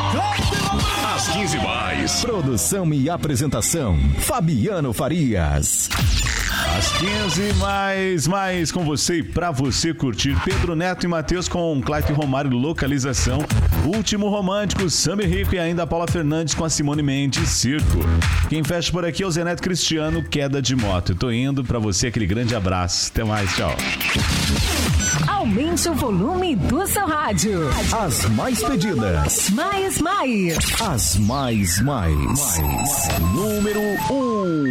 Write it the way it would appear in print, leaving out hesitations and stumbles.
Às 15 mais. Produção e apresentação, Fabiano Farias. Às 15 mais com você e pra você curtir. Pedro Neto e Matheus com Clayton Romário, Localização. Último Romântico, Sammy Rico e ainda Paula Fernandes com a Simone Mendes, Circo. Quem fecha por aqui é o Zé Neto Cristiano, Queda de Moto. Eu tô indo, pra você aquele grande abraço. Até mais, tchau. Aumente o volume do seu rádio. As mais pedidas. Mais. As mais. Número 1.